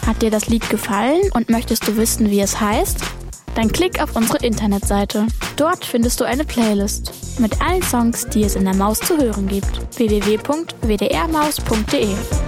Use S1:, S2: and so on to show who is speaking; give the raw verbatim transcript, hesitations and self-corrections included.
S1: Hat dir das Lied gefallen und möchtest du wissen, wie es heißt? Dann klick auf unsere Internetseite. Dort findest du eine Playlist mit allen Songs, die es in der Maus zu hören gibt. w w w punkt w d r maus punkt d e